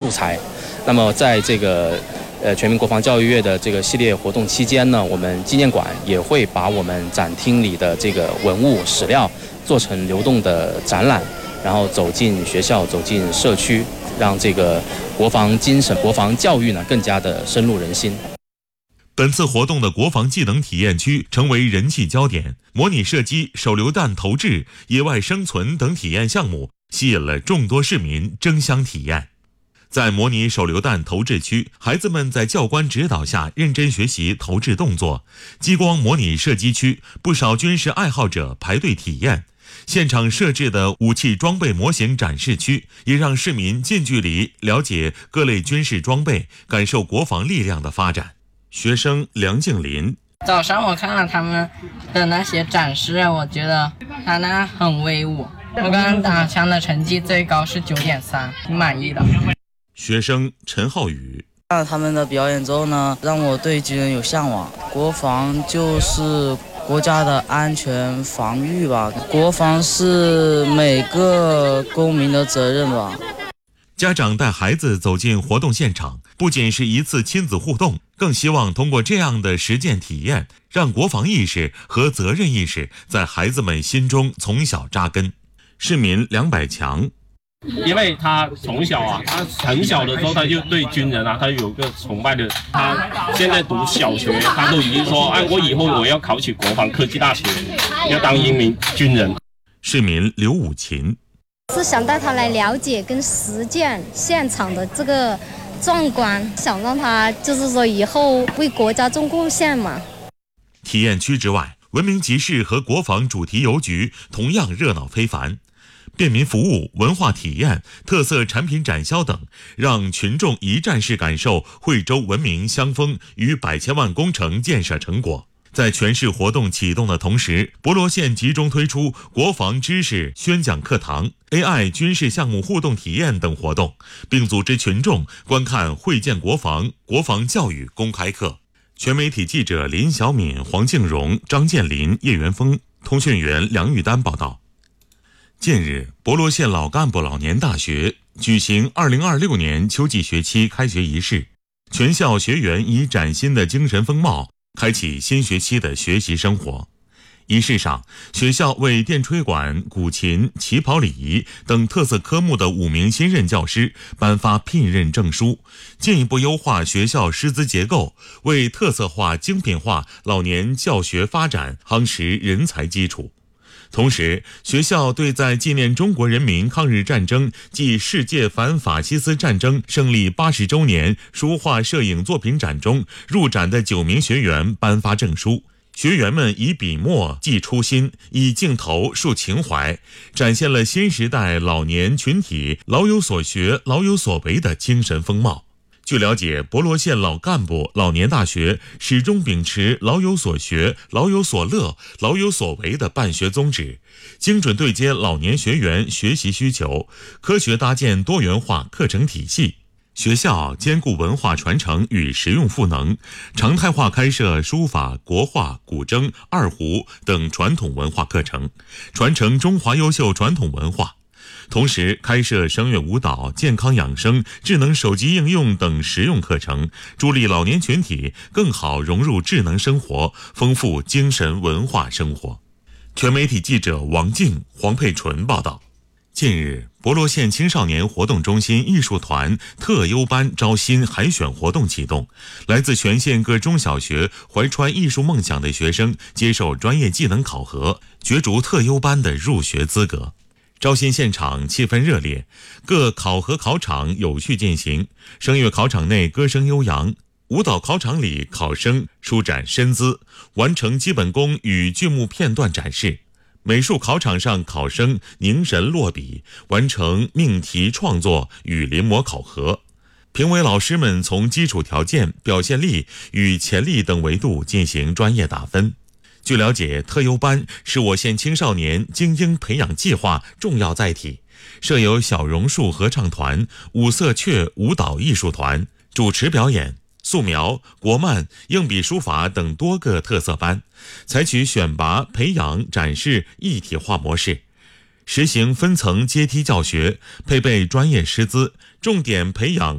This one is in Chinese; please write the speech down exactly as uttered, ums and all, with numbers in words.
素材。那么在这个呃全民国防教育月的这个系列活动期间呢，我们纪念馆也会把我们展厅里的这个文物史料做成流动的展览，然后走进学校，走进社区，让这个国防精神、国防教育呢更加的深入人心。 本次活动的国防技能体验区成为人气焦点，模拟射击、手榴弹投掷、野外生存等体验项目吸引了众多市民争相体验。在模拟手榴弹投掷区，孩子们在教官指导下认真学习投掷动作；激光模拟射击区，不少军事爱好者排队体验。现场设置的武器装备模型展示区，也让市民近距离了解各类军事装备，感受国防力量的发展。学生梁静林： 早上我看了他们的那些展示，我觉得他那很威武。我刚刚打枪的成绩最高是九点三，挺满意的。 学生陈浩宇： 看了他们的表演之后呢，让我对军人有向往。国防就是国家的安全防御吧，国防是每个公民的责任吧。 家长带孩子走进活动现场，不仅是一次亲子互动，更希望通过这样的实践体验，让国防意识和责任意识在孩子们心中从小扎根。市民梁百强： 因为他从小啊，他很小的时候他就对军人啊，他有个崇拜的。他现在读小学，他都已经说，哎，我以后我要考取国防科技大学，要当一名军人。 市民刘武琴： 是想带他来了解跟实践现场的这个壮观，想让他就是说以后为国家做贡献嘛。 体验区之外，文明集市和国防主题邮局同样热闹非凡。便民服务、文化体验、特色产品展销等，让群众一站式感受惠州文明乡风与百千万工程建设成果。在全市活动启动的同时，博罗县集中推出国防知识宣讲课堂、A I 军事项目互动体验等活动，并组织群众观看会建国防、国防教育公开课。全媒体记者林小敏、黄静荣、张建林、叶元峰，通讯员梁玉丹报道。近日，博罗县老干部老年大学举行二零二六年秋季学期开学仪式，全校学员以崭新的精神风貌开启新学期的学习生活。仪式上，学校为电吹管、古琴、旗袍礼仪等特色科目的五名新任教师颁发聘任证书，进一步优化学校师资结构，为特色化、精品化老年教学发展夯实人才基础。同时，学校对在纪念中国人民抗日战争暨世界反法西斯战争胜利八十周年书画摄影作品展中入展的九名学员颁发证书。学员们以笔墨记初心，以镜头树情怀，展现了新时代老年群体老有所学、老有所为的精神风貌。据了解，博罗县老干部老年大学始终秉持老有所学、老有所乐、老有所为的办学宗旨，精准对接老年学员学习需求，科学搭建多元化课程体系。学校兼顾文化传承与实用赋能，常态化开设书法、国画、古筝、二胡等传统文化课程，传承中华优秀传统文化。同时开设声乐舞蹈、健康养生、智能手机应用等实用课程，助力老年群体更好融入智能生活，丰富精神文化生活。全媒体记者王静、黄佩纯报道。近日，博罗县青少年活动中心艺术团特优班招新海选活动启动，来自全县各中小学怀揣艺术梦想的学生接受专业技能考核，角逐特优班的入学资格。招新现场气氛热烈，各考核考场有序进行。声乐考场内歌声悠扬，舞蹈考场里考生舒展身姿，完成基本功与剧目片段展示。美术考场上考生凝神落笔，完成命题创作与临摹考核。评委老师们从基础条件、表现力与潜力等维度进行专业打分。据了解，特优班是我县青少年精英培养计划重要载体，设有小榕树合唱团、五色雀舞蹈艺术团，主持表演素描、国漫、硬笔书法等多个特色班，采取选拔、培养、展示一体化模式，实行分层阶梯教学，配备专业师资，重点培养